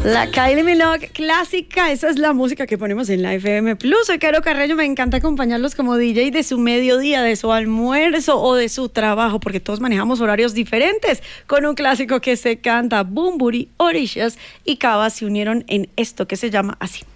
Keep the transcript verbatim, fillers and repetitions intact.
La Kylie Minogue clásica, esa es la música que ponemos en la F M Plus. Soy Caro Carreño, me encanta acompañarlos como D J de su mediodía, de su almuerzo o de su trabajo, porque todos manejamos horarios diferentes, con un clásico que se canta. Bunbury, Orishas y Cava se unieron en esto que se llama así.